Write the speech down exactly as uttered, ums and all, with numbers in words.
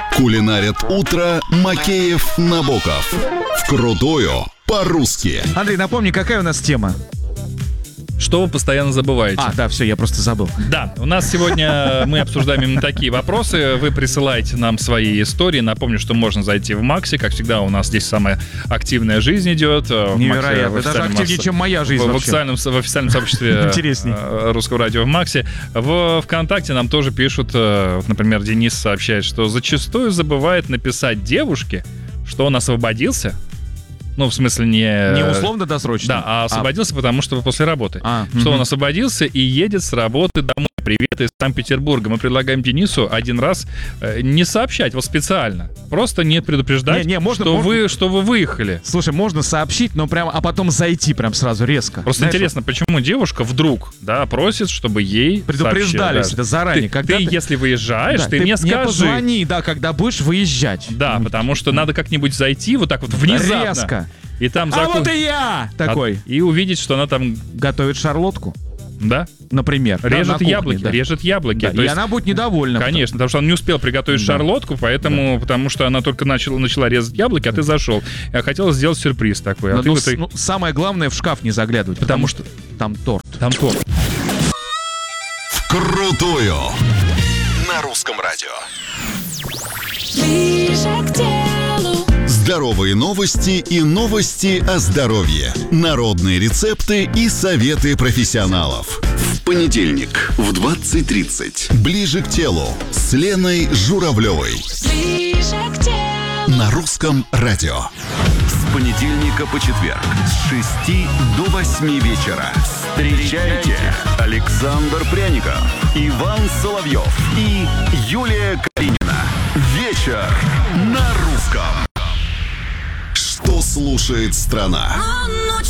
Кулинарят утро Макеев, Набоков. Вкрутую по-русски. Андрей, напомни, какая у нас тема? Что вы постоянно забываете? А, да, все, я просто забыл. Да, у нас сегодня мы обсуждаем именно такие вопросы. Вы присылаете нам свои истории. Напомню, что можно зайти в Макси. Как всегда, у нас здесь самая активная жизнь идет. Невероятно, даже активнее, чем моя жизнь в, вообще. В официальном, в официальном сообществе Русского радио в Макси. В ВКонтакте нам тоже пишут, например, Денис сообщает, что зачастую забывает написать девушке, что он освободился. Ну, в смысле, не... Не условно-досрочно? Да, а освободился, а... потому что после работы. А, что угу. он освободился и едет с работы домой. Привет из Санкт-Петербурга. Мы предлагаем Денису один раз э, не сообщать, вот специально. Просто не предупреждать, не, не, можно, что, можно... Вы, что вы выехали. Слушай, можно сообщить, но прям, а потом зайти прям сразу резко. Просто знаешь, интересно, вот... почему девушка вдруг, да, просит, чтобы ей предупреждали сообщили, да. заранее. Ты, ты, ты, если выезжаешь, да, ты, ты мне скажи. Мне позвони, да, когда будешь выезжать. Да, потому что надо как-нибудь зайти вот так вот внезапно. Резко. И там а заку... вот и я такой. А, и увидеть, что она там... готовит шарлотку. Да? Например. Режет да, кухне, яблоки, да. режет яблоки. Да, и есть... она будет недовольна. Конечно, потому что он не успел приготовить да. шарлотку, поэтому, да. потому что она только начала, начала резать яблоки, а ты зашел. Я хотел сделать сюрприз такой. А но, ты ну, вот... ну, самое главное в шкаф не заглядывать, потому, потому что там торт. Там торт. Вкрутую на Русском радио. Ближе к телу. Здоровые новости и новости о здоровье. Народные рецепты и советы профессионалов. В понедельник в двадцать тридцать. Ближе к телу с Леной Журавлевой. Ближе к телу. На Русском радио. С понедельника по четверг с шести до восьми вечера. Встречайте Александр Пряников, Иван Соловьев и Юлия Калинина. Вечер на русском. Что слушает страна?